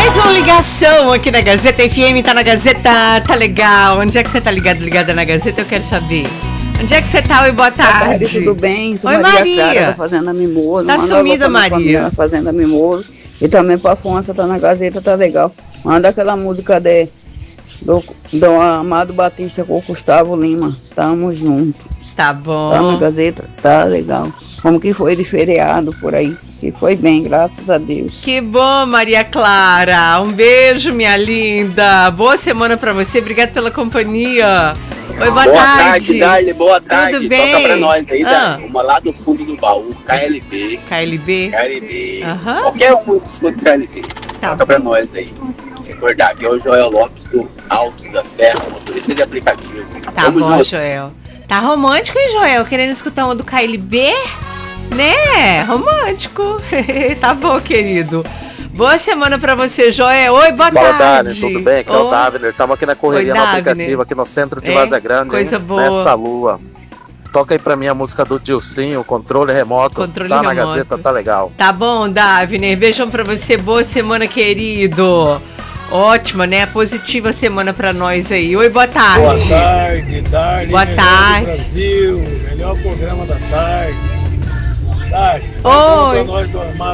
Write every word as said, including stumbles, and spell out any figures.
Mais uma ligação aqui na Gazeta F M, tá na Gazeta, tá legal. Onde é que você tá ligado, ligada na Gazeta? Eu quero saber. Onde é que você tá? Oi, boa tarde. Boa tarde, tudo bem? Sou Oi, Maria, Maria. Clara, da Fazenda Mimoso. Tá Manda sumida, pra minha Maria. família na Fazenda Mimoso. E também pra Afonso, tá na Gazeta, tá legal. Manda aquela música de, do, do Amado Batista com o Gustavo Lima. Tamo junto. Tá bom. Tá na Gazeta, tá legal. Como que foi de feriado por aí? Que foi bem, graças a Deus. Que bom, Maria Clara. Um beijo, minha linda. Boa semana pra você. Obrigada pela companhia. Oi, boa, boa tarde. tarde, Darly. Boa tarde. Tudo bem? Toca pra nós aí, ah. Darly. Uma lá do fundo do baú. K L B. K L B. K L B. Aham. Qualquer um que escuta K L B. Tá Toca pra nós aí. Recordar que é o Joel Lopes do Altos da Serra, motorista de aplicativo. Tá Vamos bom, junto. Joel. Tá romântico, hein, Joel? Querendo escutar uma do K L B? Né? Romântico. Tá bom, querido. Boa semana pra você, Joel. Oi, boa Fala, tarde. Dani, tudo bem? Aqui é o Oi. Davner. Estamos aqui na correria Oi, no Davner. aplicativo, aqui no centro de É? Vaza Grande. Coisa hein? boa. Nessa lua. Toca aí pra mim a música do Dilcinho, controle remoto. Controle tá na remoto. Gazeta, tá legal. Tá bom, Davner. Beijão pra você. Boa semana, querido. Ótima, né? Positiva semana pra nós aí. Oi, boa tarde. Boa tarde, Darly. Boa melhor tarde. do Brasil, melhor programa da tarde. Tarde. Oi. Pra nós do Armado